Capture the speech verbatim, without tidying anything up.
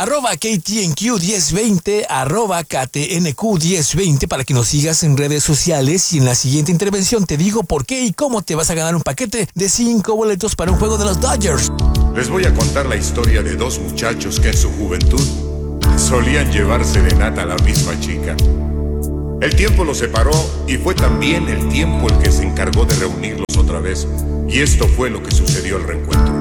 arroba K T N Q diez veinte, arroba K T N Q diez veinte para que nos sigas en redes sociales y en la siguiente intervención te digo por qué y cómo te vas a ganar un paquete de cinco boletos para un juego de los Dodgers. Les voy a contar la historia de dos muchachos que en su juventud solían llevar serenata a la misma chica. El tiempo los separó y fue también el tiempo el que se encargó de reunirlos otra vez. Y esto fue lo que sucedió al reencuentro.